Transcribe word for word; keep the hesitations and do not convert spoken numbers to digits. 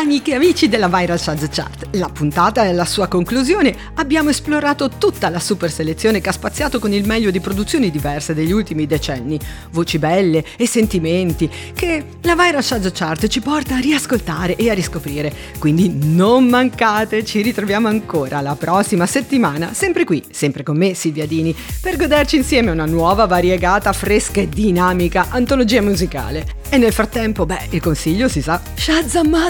Amiche e amici della Viral Shaz Chart, la puntata è alla sua conclusione. Abbiamo esplorato tutta la super selezione che ha spaziato con il meglio di produzioni diverse degli ultimi decenni, voci belle e sentimenti che la Viral Shaz Chart ci porta a riascoltare e a riscoprire. Quindi non mancate, ci ritroviamo ancora la prossima settimana, sempre qui, sempre con me Silvia Dini, per goderci insieme una nuova variegata, fresca e dinamica antologia musicale. E nel frattempo, beh, il consiglio si sa, Shazamate!